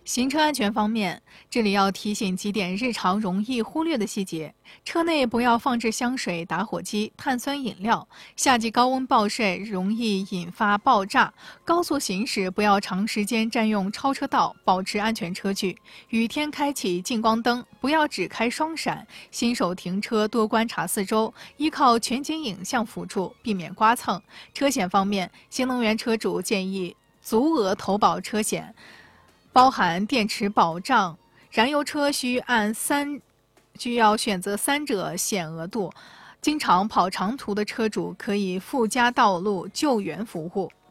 行车安全方面，这里要提醒几点日常容易忽略的细节：车内不要放置香水、打火机、碳酸饮料；夏季高温暴晒容易引发爆炸；高速行驶不要长时间占用超车道，保持安全车距；雨天开启近光灯，不要只开双闪；新手停车多观察四周，依靠全景影像辅助，避免刮蹭。车险方面，新能源车主建议足额投保车险。包含电池保障，燃油车需要选择三者险额度。经常跑长途的车主可以附加道路救援服务。